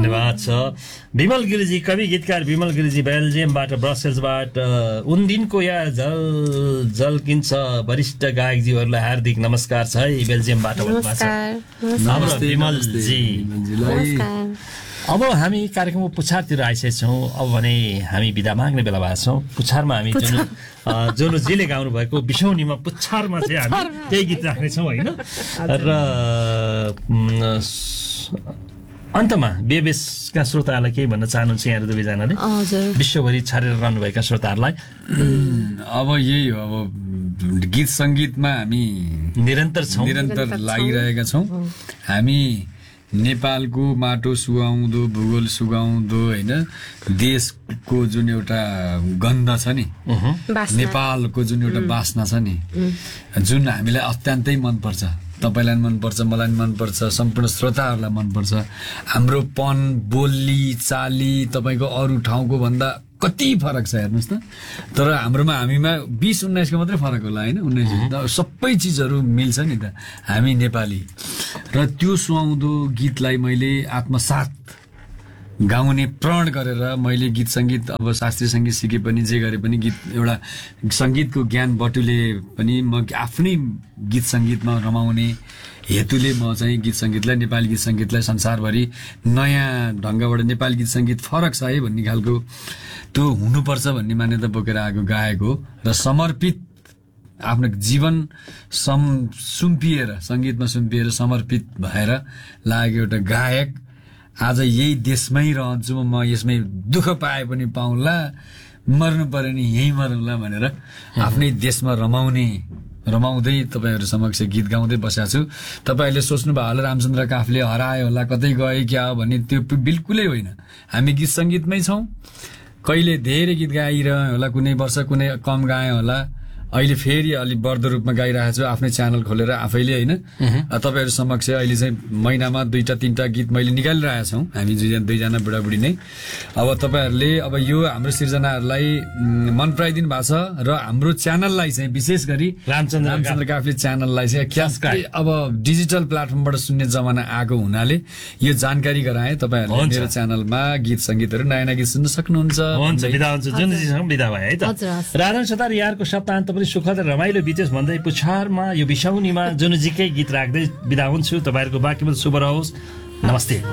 धन्यवाद छ विमल गिरिजी, कवि गीतकार विमल गिरिजी बेल्जियमबाट, ब्रसेल्सबाट। उन दिनको या झल्किन्छ वरिष्ठ गायकजीहरूलाई हार्दिक नमस्कार छ है बेल्जियमबाट भन्नुभएको छ हाम्रो विमलजी। अब हामी कार्यक्रमको पुछारतिर आइसकेका छौँ। अब भने हामी बिदा माग्ने बेला भएको छौँ। पुछारमा हामी जोलोजीले गाउनु भएको बिसौनीमा पुछारमा चाहिँ हामी त्यही गीत राख्नेछौँ होइन। र अन्तमा बेबेसका श्रोताहरूलाई केही भन्न चाहनुहुन्छ यहाँहरू दुवैजनाले, विश्वभरि छाडेर रहनुभएका श्रोताहरूलाई? अब यही हो, अब गीत सङ्गीतमा हामी निरन्तर लागिरहेका छौँ। हामी नेपालको माटो सुहाउँदो, भूगोल सुहाउँदो होइन, देशको जुन एउटा गन्ध छ नि, नेपालको जुन एउटा बासना छ नि, जुन हामीलाई अत्यन्तै मनपर्छ। तपाईँलाई मनपर्छ, मलाई मनपर्छ, सम्पूर्ण श्रोताहरूलाई मनपर्छ। हाम्रो पन, बोली, चाली तपाईँको अरू ठाउँको भन्दा कति फरक छ हेर्नुहोस् त। तर हाम्रोमा हामीमा 20-19 को मात्रै फरक होला होइन। 19 सबै चिजहरू मिल्छ नि त। हामी नेपाली र त्यो सुहाउँदो गीतलाई मैले आत्मसात गाउने प्रण गरेर मैले गीत सङ्गीत, अब शास्त्रीय सङ्गीत सिके पनि जे गरे पनि गीत एउटा सङ्गीतको ज्ञान बटुले पनि म आफ्नै गीत सङ्गीतमा रमाउने हेतुले म चाहिँ गीत सङ्गीतलाई, नेपाली गीत सङ्गीतलाई संसारभरि नयाँ ढङ्गबाट नेपाली गीत सङ्गीत फरक छ है भन्ने खालको त्यो हुनुपर्छ भन्ने मान्यता बोकेर आएको गायक हो। र समर्पित आफ्नो जीवन सुम्पिएर, सङ्गीतमा सुम्पिएर समर्पित भएर लागेको एउटा गायक। आज यही देशमै रहन्छु म, यसमै दुःख पाए पनि पाउँला, मर्नु पर्यो नि यहीँ मरौँला भनेर आफ्नै देशमा रमाउँदै तपाईँहरू समक्ष गीत गाउँदै बसेको छु। तपाईँहरूले सोच्नुभयो होला रामचन्द्र काफले हरायो होला, कतै गए क्या हो भन्ने, त्यो बिल्कुलै होइन। हामी गीत सङ्गीतमै छौँ। कहिले धेरै गीत गाइरह्यो होला, कुनै वर्ष कुनै कम गाएँ होला, अहिले फेरि अलिक बढ्दो रूपमा गाइरहेको छु आफ्नै च्यानल खोलेर आफैले होइन। तपाईँहरू समक्ष अहिले चाहिँ महिनामा 2-3 गीत मैले निकालिरहेका छौँ हामी दुईजना बुढाबुढी नै। अब तपाईँहरूले अब यो हाम्रो सिर्जनाहरूलाई मन पराइदिनु भएको छ र हाम्रो च्यानललाई चाहिँ विशेष गरी रामचन्द्र काफले च्यानललाई चाहिँ अब डिजिटल प्लेटफर्मबाट सुन्ने जमाना आएको हुनाले यो जानकारी गराएँ। तपाईँहरूले मेरो च्यानलमा गीत सङ्गीतहरू नयाँ गीत सुन्न सक्नुहुन्छ। राधन सतार यहाँको सप्ताहन्त सुखद रमाइलो बितेस भन्दै पुछारमा यो बिसाउनीमा जुनजीकै गीत राख्दै बिदा हुन्छु। तपाईँहरूको बाँकी शुभ रहोस्। नमस्ते।